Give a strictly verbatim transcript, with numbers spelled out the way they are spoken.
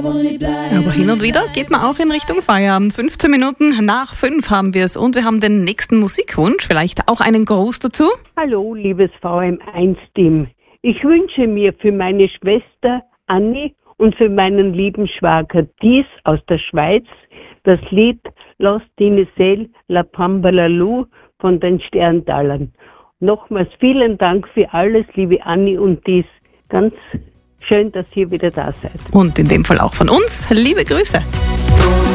Aber hin und wieder geht man auch in Richtung Feierabend. fünfzehn Minuten nach fünf haben wir es und wir haben den nächsten Musikwunsch. Vielleicht auch einen Gruß dazu? Hallo, liebes V M eins Team. Ich wünsche mir für meine Schwester Anni und für meinen lieben Schwager Dies aus der Schweiz das Lied Lost in a Cell, La Pambalalou von den Sterntalern. Nochmals vielen Dank für alles, liebe Anni und Dies. Ganz schön, dass ihr wieder da seid. Und in dem Fall auch von uns. Liebe Grüße.